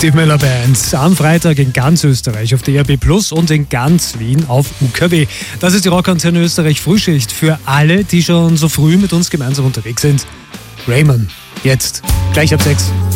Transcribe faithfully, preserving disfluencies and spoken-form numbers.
Steve Miller Band am Freitag in ganz Österreich auf D A B Plus und in ganz Wien auf U K W. Das ist die Rockantenne Österreich Frühschicht für alle, die schon so früh mit uns gemeinsam unterwegs sind. Raymond, jetzt, gleich ab sechs.